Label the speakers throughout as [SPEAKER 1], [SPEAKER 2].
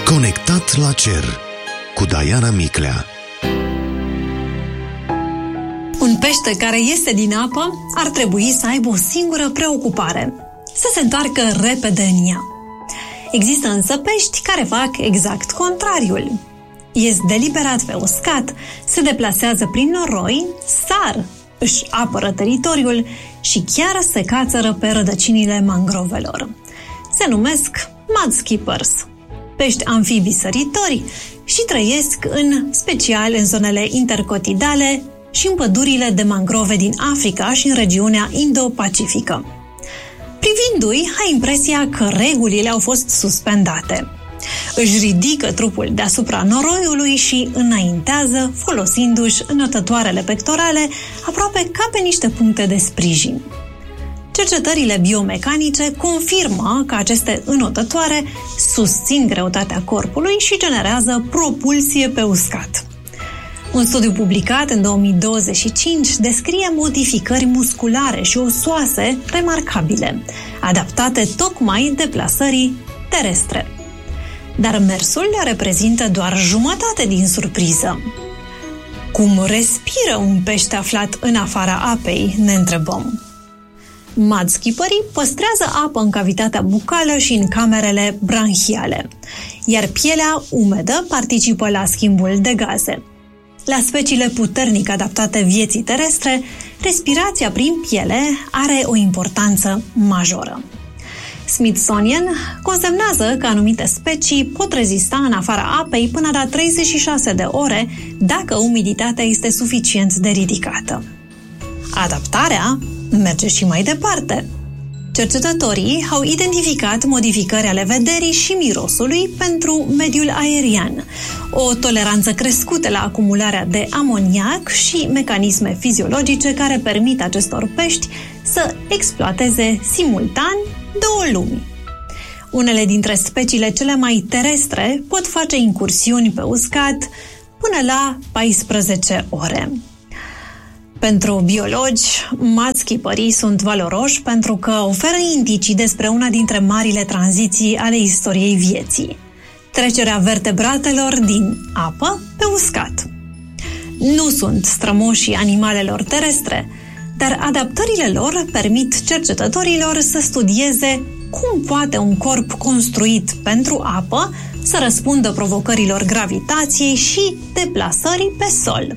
[SPEAKER 1] Conectat la cer cu Diana Miclea.
[SPEAKER 2] Un pește care iese din apă ar trebui să aibă o singură preocupare: să se întoarcă repede în ea. Există însă pești care fac exact contrariul. Ies deliberat pe uscat, se deplasează prin noroi, sar, își apără teritoriul și chiar se cațără pe rădăcinile mangrovelor. Se numesc mudskippers, pești amfibii săritori și trăiesc în special în zonele intercotidale și în pădurile de mangrove din Africa și în regiunea Indo-Pacifică. Privindu-i, ai impresia că regulile au fost suspendate. Își ridică trupul deasupra noroiului și înaintează, folosindu-și înotătoarele pectorale aproape ca pe niște puncte de sprijin. Cercetările biomecanice confirmă că aceste înotătoare susțin greutatea corpului și generează propulsie pe uscat. Un studiu publicat în 2025 descrie modificări musculare și osoase remarcabile, adaptate tocmai deplasării terestre. Dar mersul reprezintă doar jumătate din surpriză. Cum respiră un pește aflat în afara apei, ne întrebăm. Mudskipperii păstrează apă în cavitatea bucală și în camerele branhiale, iar pielea umedă participă la schimbul de gaze. La speciile puternic adaptate vieții terestre, respirația prin piele are o importanță majoră. Smithsonian consemnează că anumite specii pot rezista în afara apei până la 36 de ore dacă umiditatea este suficient de ridicată. Adaptarea merge și mai departe. Cercetătorii au identificat modificări ale vederii și mirosului pentru mediul aerian, o toleranță crescută la acumularea de amoniac și mecanisme fiziologice care permit acestor pești să exploateze simultan două lumi. Unele dintre speciile cele mai terestre pot face incursiuni pe uscat până la 14 ore. Pentru biologi, mudskipperii sunt valoroși pentru că oferă indicii despre una dintre marile tranziții ale istoriei vieții: trecerea vertebratelor din apă pe uscat. Nu sunt strămoșii animalelor terestre, dar adaptările lor permit cercetătorilor să studieze cum poate un corp construit pentru apă să răspundă provocărilor gravitației și deplasării pe sol.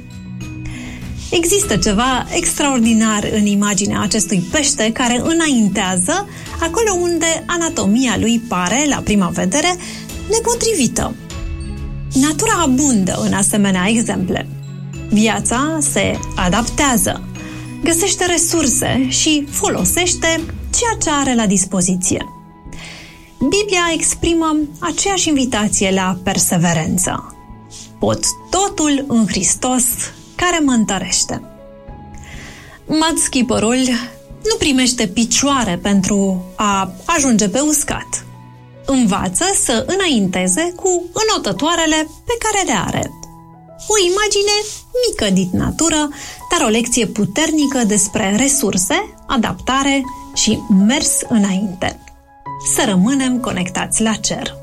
[SPEAKER 2] Există ceva extraordinar în imaginea acestui pește care înaintează acolo unde anatomia lui pare, la prima vedere, nepotrivită. Natura abundă în asemenea exemple. Viața se adaptează, găsește resurse și folosește ceea ce are la dispoziție. Biblia exprimă aceeași invitație la perseverență. Pot totul în Hristos care mă întărește. Mudskipperul nu primește picioare pentru a ajunge pe uscat. Învață să înainteze cu înotătoarele pe care le are. O imagine mică din natură, dar o lecție puternică despre resurse, adaptare și mers înainte. Să rămânem conectați la cer.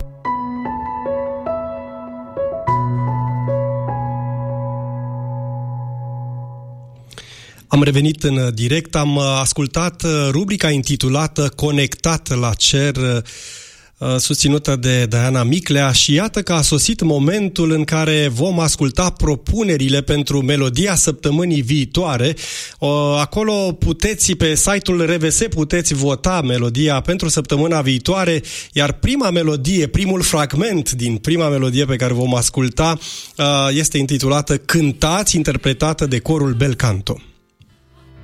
[SPEAKER 3] Am revenit în direct, am ascultat rubrica intitulată Conectat la cer, susținută de Diana Miclea, și iată că a sosit momentul în care vom asculta propunerile pentru melodia săptămânii viitoare. Acolo puteți, pe site-ul RVS, puteți vota melodia pentru săptămâna viitoare, iar prima melodie, primul fragment din prima melodie pe care vom asculta este intitulată Cântați, interpretată de corul Bel Canto.